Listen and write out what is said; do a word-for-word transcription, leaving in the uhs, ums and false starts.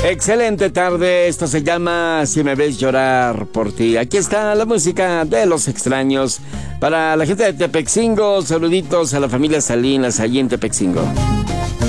Excelente tarde, esto se llama Si me ves llorar por ti. Aquí está la música de Los Extraños. Para la gente de Tepexingo, saluditos a la familia Salinas allí en Tepexingo.